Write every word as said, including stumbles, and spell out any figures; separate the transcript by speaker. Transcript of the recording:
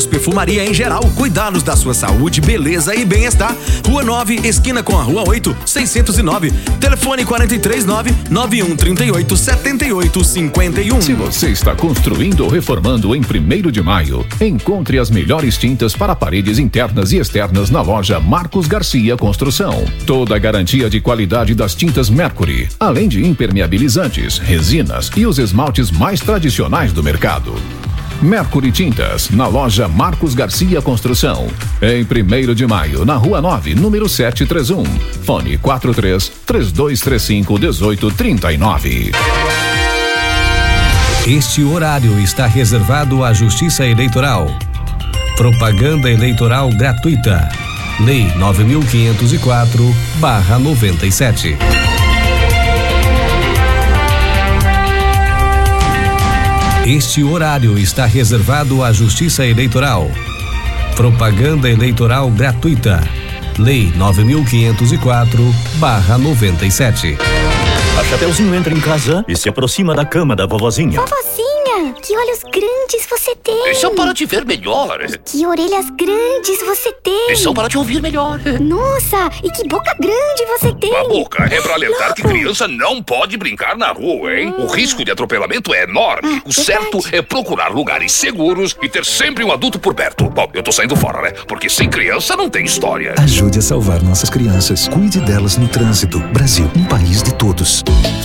Speaker 1: Perfumaria em geral, cuidados da sua saúde, beleza e bem-estar. Rua nove, esquina com a Rua oito, seiscentos e nove. Telefone quatro três nove, nove um três oito, sete oito cinco um.
Speaker 2: Se você está construindo ou reformando em primeiro de maio, encontre as melhores tintas para paredes internas e externas na loja Marcos Garcia Construção. Toda a garantia de qualidade das tintas Mercury, além de impermeabilizantes, resinas e os esmaltes mais tradicionais do mercado. Mercury Tintas, na loja Marcos Garcia Construção. Em primeiro de maio, na Rua nove, número setecentos e trinta e um. Fone quatro três, três dois três cinco, um oito três nove.
Speaker 3: Este horário está reservado à Justiça Eleitoral. Propaganda eleitoral gratuita. Lei nove mil quinhentos e quatro barra noventa e sete. Este horário está reservado à Justiça Eleitoral. Propaganda eleitoral gratuita. Lei nove mil quinhentos e quatro barra noventa e sete.
Speaker 4: A Chapeuzinho entra em casa e se aproxima da cama da vovozinha.
Speaker 5: Vovozinha, que olhos grandes você tem.
Speaker 6: São para te ver melhor.
Speaker 5: Que orelhas grandes você tem.
Speaker 6: São para te ouvir melhor.
Speaker 5: Nossa, e que boca grande você tem.
Speaker 6: A boca é para alertar Loco. que criança não pode brincar na rua, hein? Hum. O risco de atropelamento é enorme. Ah, o certo verdade. é procurar lugares seguros e ter sempre um adulto por perto. Bom, eu tô saindo fora, né? Porque sem criança não tem história.
Speaker 7: Ajude a salvar nossas crianças. Cuide delas no trânsito. Brasil, um país de todos.